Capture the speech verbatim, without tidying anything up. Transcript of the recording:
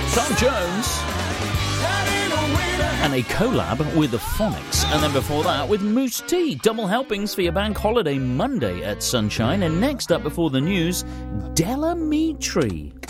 Tom Jones. And a collab with the Phonics. And then before that with Moose T. Double helpings for your bank holiday Monday at Sunshine. And next up before the news, Della Mitri.